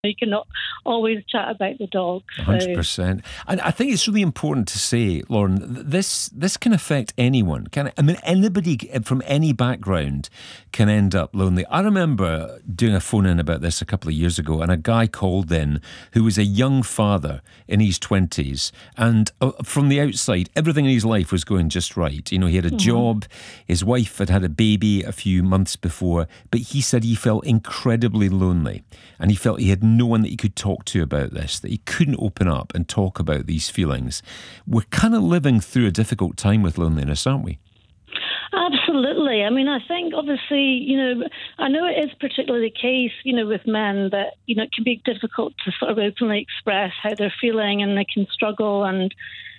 You cannot always chat about the dog. 100%. And I think it's really important to say, Lauren, this can affect anyone. Anybody from any background can end up lonely. I remember doing a phone-in about this a couple of years ago, and a guy called in who was a young father in his 20s, and from the outside, everything in his life was going just right. He had a job, his wife had a baby a few months before, but he said he felt incredibly lonely, and he felt he had no one that he could talk to about this, that he couldn't open up and talk about these feelings. We're kind of living through a difficult time with loneliness, aren't we? Absolutely. I mean, I think obviously, I know it is particularly the case, with men that, it can be difficult to sort of openly express how they're feeling, and they can struggle, and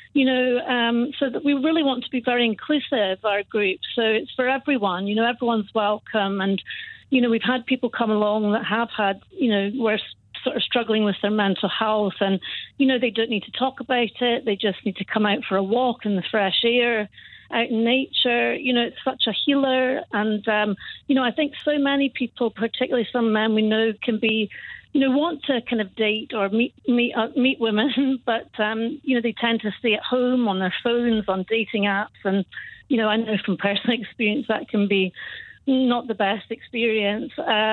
so that we really want to be very inclusive, our group. So it's for everyone, everyone's welcome. And, we've had people come along that have had, were sort of struggling with their mental health, and, they don't need to talk about it. They just need to come out for a walk in the fresh air, out in nature. It's such a healer. And, I think so many people, particularly some men we know, can be, want to kind of date or meet women, but, they tend to stay at home on their phones, on dating apps. And, I know from personal experience that can be not the best experience.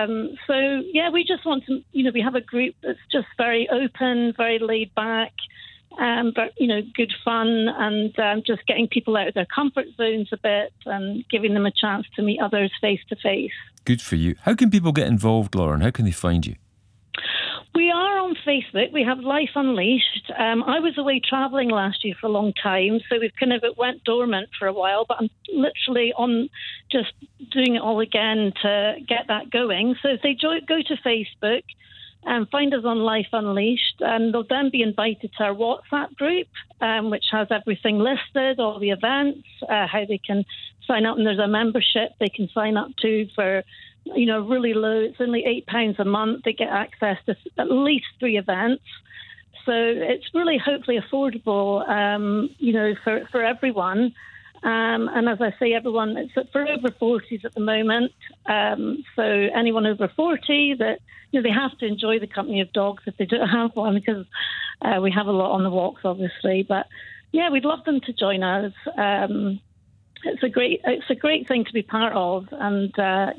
We just want to, we have a group that's just very open, very laid back, but, good fun, and just getting people out of their comfort zones a bit and giving them a chance to meet others face to face. Good for you. How can people get involved, Lauren? How can they find you? We are on Facebook. We have Life Unleashed. I was away travelling last year for a long time, so we've it went dormant for a while, but I'm literally on just doing it all again to get that going. So if they go to Facebook and find us on Life Unleashed, and they'll then be invited to our WhatsApp group, which has everything listed, all the events, how they can sign up, and there's a membership they can sign up to for really low. It's only £8 a month. They get access to at least 3 events. So it's really hopefully affordable, for everyone. And as I say, everyone, it's for over 40s at the moment. So anyone over 40 that, they have to enjoy the company of dogs if they don't have one, because we have a lot on the walks, obviously. But yeah, we'd love them to join us. It's a great thing to be part of. And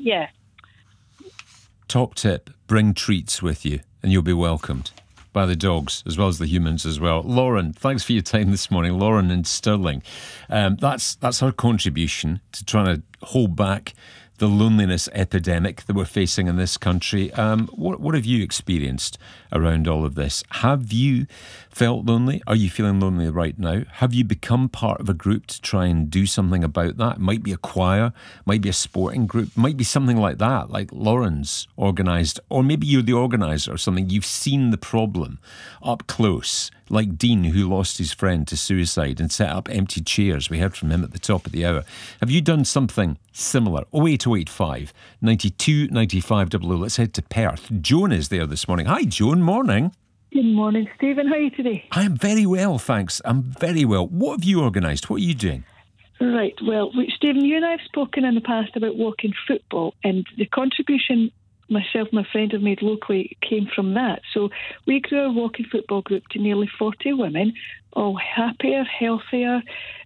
Top tip, bring treats with you and you'll be welcomed by the dogs as well as the humans as well. Lauren, thanks for your time this morning. Lauren in Stirling. That's her contribution to trying to hold back the loneliness epidemic that we're facing in this country. What have you experienced around all of this? Have you felt lonely? Are you feeling lonely right now? Have you become part of a group to try and do something about that? It might be a choir, might be a sporting group, might be something like that, like Lauren's organised, or maybe you're the organiser or something. You've seen the problem up close, like Dean, who lost his friend to suicide and set up empty chairs. We heard from him at the top of the hour. Have you done something similar? 08085 92 95 00. Let's head to Perth. Joan is there this morning. Hi, Joan. Morning. Good morning, Stephen. How are you today? I am very well, thanks. I'm very well. What have you organised? What are you doing? Right. Well, Stephen, you and I have spoken in the past about walking football, and the contribution myself and my friend have made locally came from that. So we grew our walking football group to nearly 40 women, all happier, healthier,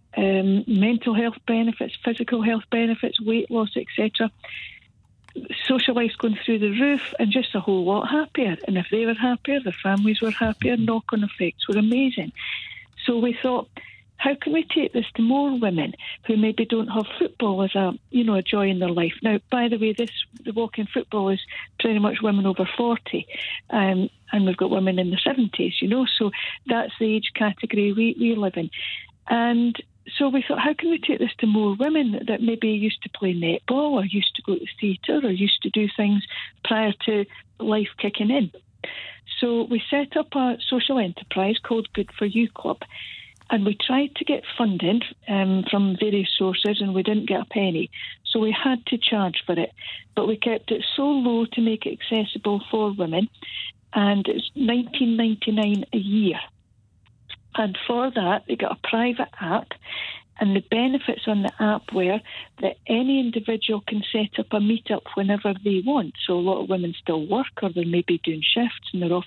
mental health benefits, physical health benefits, weight loss, etc. Social life's going through the roof, and just a whole lot happier. And if they were happier, their families were happier. Knock-on effects were amazing. So we thought, how can we take this to more women who maybe don't have football as a joy in their life? Now, by the way, the walking football is pretty much women over 40, and we've got women in the 70s, so that's the age category we live in. And so we thought, how can we take this to more women that maybe used to play netball or used to go to the theatre or used to do things prior to life kicking in? So we set up a social enterprise called Good For You Club, and we tried to get funding from various sources, and we didn't get a penny. So we had to charge for it, but we kept it so low to make it accessible for women, and it's $19.99 a year. And for that, they got a private app, And the benefits on the app were that any individual can set up a meet-up whenever they want. So a lot of women still work, or they're maybe doing shifts and they're off